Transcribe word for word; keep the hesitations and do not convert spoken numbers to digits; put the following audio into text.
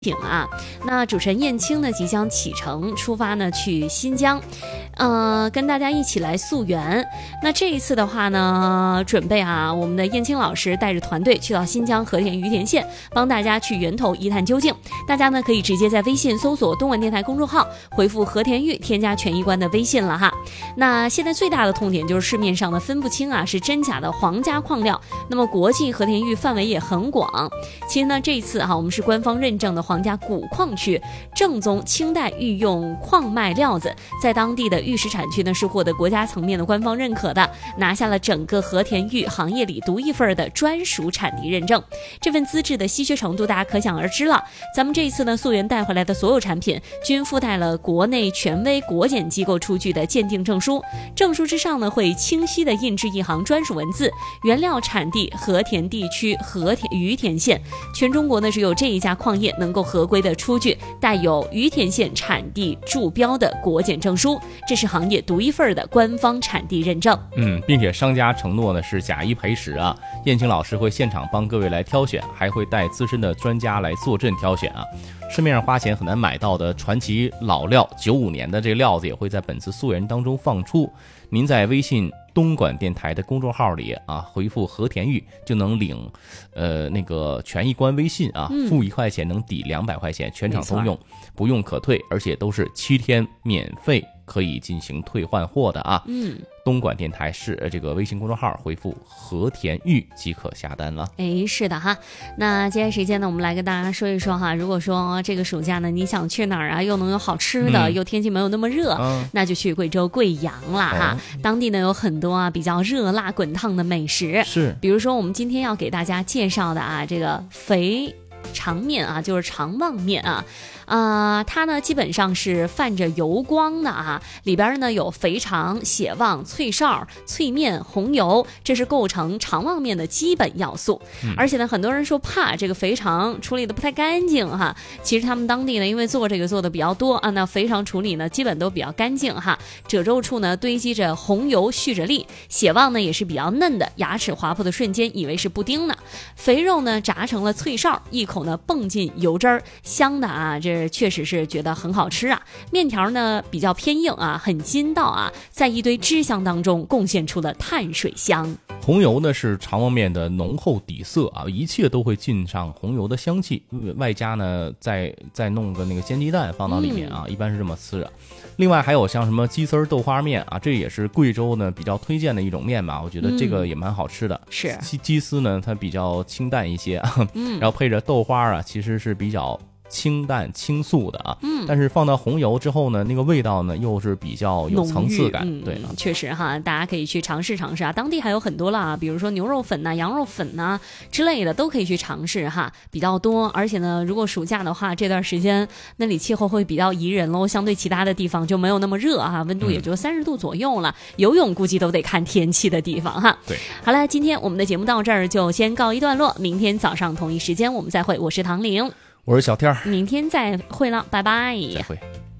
景啊，那主持人燕青呢即将启程出发呢去新疆，呃，跟大家一起来溯源。那这一次的话呢，准备啊，我们的燕青老师带着团队去到新疆和田于田县，帮大家去源头一探究竟。大家呢可以直接在微信搜索东莞电台公众号，回复和田玉，添加权益官的微信了哈。那现在最大的痛点就是市面上的分不清啊是真假的皇家矿料，那么国际和田玉范围也很广。其实呢，这一次哈、啊，我们是官方认证的皇家古矿区，正宗清代御用矿脉料子，在当地的玉石产区呢是获得国家层面的官方认可的，拿下了整个和田玉行业里独一份的专属产地认证。这份资质的稀缺程度大家可想而知了。咱们这一次呢溯源带回来的所有产品均附带了国内权威国检机构出具的鉴定证书，证书之上呢会清晰的印制一行专属文字，原料产地和田地区和田于田县，全中国呢只有这一家矿业能够合规的出具带有于田县产地注标的国检证书，这是行业独一份的官方产地认证。 嗯，并且商家承诺呢是假一赔十啊，燕青老师会现场帮各位来挑选，还会带资深的专家来坐镇挑选啊。市面上花钱很难买到的传奇老料九五年的这个料子也会在本次溯源当中放出。您在微信东莞电台的公众号里啊，回复和田玉就能领呃那个权益官微信啊，付一块钱能抵两百块钱，全场通用，不用可退，而且都是七天免费可以进行退换货的啊。嗯，东莞电台是这个微信公众号回复和田玉即可下单了。 哎，是的哈。那接下来时间呢，我们来跟大家说一说哈，如果说这个暑假呢你想去哪儿啊，又能有好吃的，嗯、又天气没有那么热，嗯、那就去贵州贵阳了哈。嗯、当地呢有很多啊比较热辣滚烫的美食， 是， 比如说我们今天要给大家介绍的啊，这个肥肠面啊，就是肠旺面啊。啊、呃，它呢基本上是泛着油光的啊，里边呢有肥肠、血旺、脆哨、脆面、红油，这是构成肠旺面的基本要素。嗯、而且呢，很多人说怕这个肥肠处理的不太干净哈，其实他们当地呢因为做这个做的比较多啊，那肥肠处理呢基本都比较干净哈，褶皱处呢堆积着红油蓄着力，血旺呢也是比较嫩的，牙齿划破的瞬间以为是布丁呢。肥肉呢炸成了脆哨，一口呢蹦进油汁儿，香的啊，这确实是觉得很好吃啊。面条呢比较偏硬啊，很筋道啊，在一堆汁香当中贡献出了碳水香。 红油呢是肠旺面的浓厚底色啊，一切都会浸上红油的香气，外加呢再再弄个那个煎鸡蛋放到里面啊，嗯、一般是这么吃的。另外还有像什么鸡丝豆花面啊，这也是贵州呢比较推荐的一种面吧，我觉得这个也蛮好吃的。嗯、是鸡鸡丝呢它比较清淡一些啊，嗯、然后配着豆花啊，其实是比较清淡清素的啊，嗯，但是放到红油之后呢，那个味道呢又是比较有层次感，嗯、对， 确实哈，大家可以去尝试尝试啊。当地还有很多啦，比如说牛肉粉呐、啊、羊肉粉呐、啊、之类的，都可以去尝试哈，比较多。而且呢，如果暑假的话，这段时间那里气候会比较宜人喽，相对其他的地方就没有那么热哈，温度也就三十度左右了。嗯、游泳估计都得看天气的地方哈。 对， 好了，今天我们的节目到这儿就先告一段落，明天早上同一时间我们再会，我是唐玲。 我是小天儿， 明天再会了，拜拜， 再会。